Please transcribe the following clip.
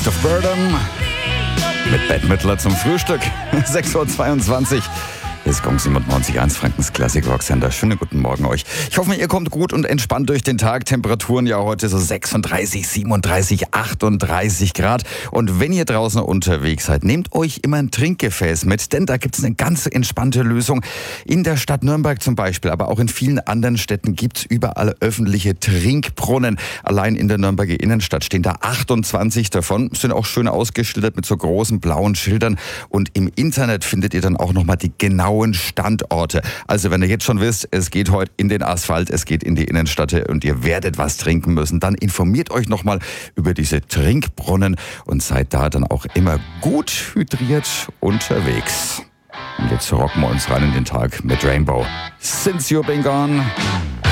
Beast of Burden mit Bette Midler zum Frühstück. 6.22 Uhr. Hier ist Gong 97.1 Frankens Classic Rock Sender. Schönen guten Morgen euch. Ich hoffe, ihr kommt gut und entspannt durch den Tag. Temperaturen ja heute so 36, 37, 38 Grad. Und wenn ihr draußen unterwegs seid, nehmt euch immer ein Trinkgefäß mit, denn da gibt es eine ganz entspannte Lösung. In der Stadt Nürnberg zum Beispiel, aber auch in vielen anderen Städten gibt es überall öffentliche Trinkbrunnen. Allein in der Nürnberger Innenstadt stehen da 28 davon. Sind auch schön ausgeschildert mit so großen blauen Schildern. Und im Internet findet ihr dann auch nochmal die genauen Standorte. Also wenn ihr jetzt schon wisst, es geht heute in den Asphalt, es geht in die Innenstadt und ihr werdet was trinken müssen, dann informiert euch nochmal über diese Trinkbrunnen und seid da dann auch immer gut hydriert unterwegs. Und jetzt rocken wir uns rein in den Tag mit Rainbow. Since You've Been Gone.